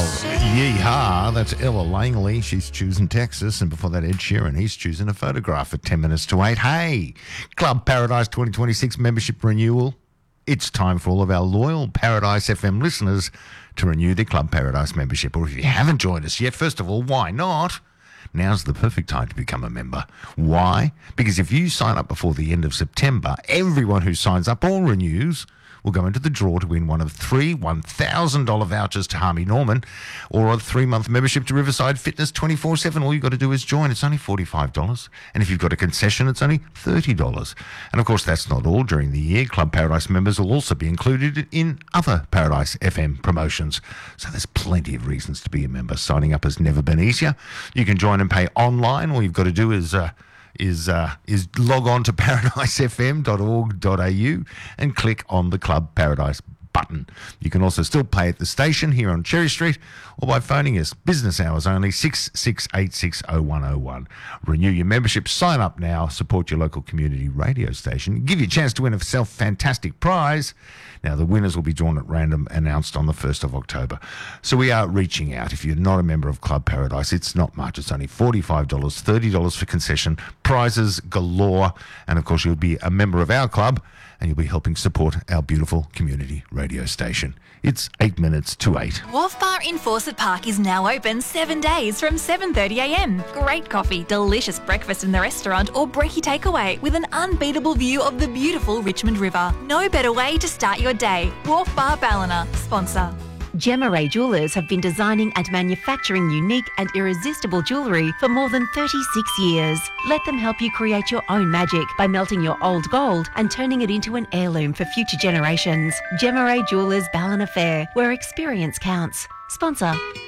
Yeehaw, that's Ella Langley. She's choosing Texas. And before that, Ed Sheeran. He's choosing a photograph at 10 minutes to 8. Hey, Club Paradise 2026 membership renewal. It's time for all of our loyal Paradise FM listeners to renew their Club Paradise membership. Or if you haven't joined us yet, first of all, why not? Now's the perfect time to become a member. Why? Because if you sign up before the end of September, everyone who signs up or renews will go into the draw to win one of 3 $1,000 vouchers to Harvey Norman or a 3-month membership to Riverside Fitness 24/7. All you've got to do is join. It's only $45. And if you've got a concession, it's only $30. And, of course, that's not all. During the year, Club Paradise members will also be included in other Paradise FM promotions. So there's plenty of reasons to be a member. Signing up has never been easier. You can join and pay online. All you've got to do is log on to paradisefm.org.au and click on the Club Paradise button. You can also still pay at the station here on Cherry Street or by phoning us. Business hours only, 66860101. Renew your membership, sign up now, support your local community radio station, give you a chance to win a self-fantastic prize. Now, the winners will be drawn at random, announced on the 1st of October. So we are reaching out. If you're not a member of Club Paradise, it's not much. It's only $45, $30 for concession, prizes galore, and, of course, you'll be a member of our club and you'll be helping support our beautiful community radio station. It's 8 minutes to 8. Wharf Bar in Fawcett Park is now open 7 days from 7:30am. Great coffee, delicious breakfast in the restaurant or brekkie takeaway with an unbeatable view of the beautiful Richmond River. No better way to start your day. Wharf Bar Ballina, sponsor. Gemma Ray Jewellers have been designing and manufacturing unique and irresistible jewellery for more than 36 years. Let them help you create your own magic by melting your old gold and turning it into an heirloom for future generations. Gemma Ray Jewellers Ballina Fair, where experience counts. Sponsor.